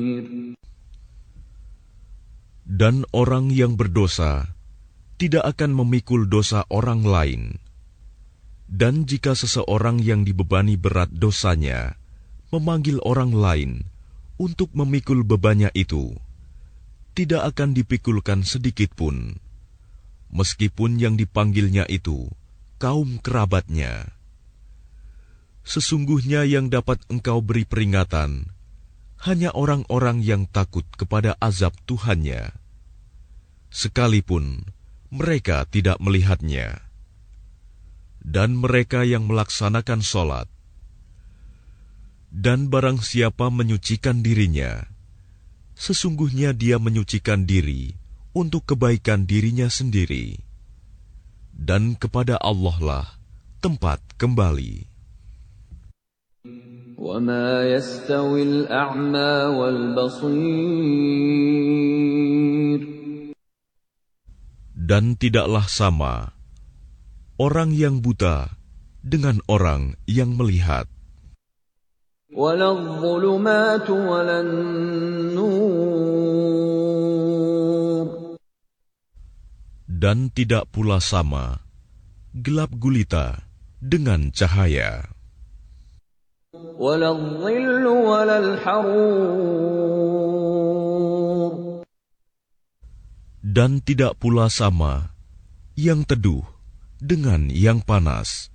Dan orang yang berdosa tidak akan memikul dosa orang lain. Dan jika seseorang yang dibebani berat dosanya memanggil orang lain untuk memikul bebannya itu, tidak akan dipikulkan sedikit pun, meskipun yang dipanggilnya itu kaum kerabatnya. Sesungguhnya yang dapat engkau beri peringatan hanya orang-orang yang takut kepada azab Tuhannya, sekalipun mereka tidak melihatnya. Dan mereka yang melaksanakan sholat. Dan barang siapa menyucikan dirinya, sesungguhnya dia menyucikan diri untuk kebaikan dirinya sendiri. Dan kepada Allah lah tempat kembali. وَمَا يَسْتَوِي الْأَعْمَى وَالْبَصِيرُ Dan tidaklah sama orang yang buta dengan orang yang melihat. وَلَا الظُّلُمَاتُ وَلَا النُّورُ Dan tidak pula sama gelap gulita dengan cahaya. وَلَا الظِّلُّ وَلَا الْحَرُورُ Dan tidak pula sama yang teduh dengan yang panas.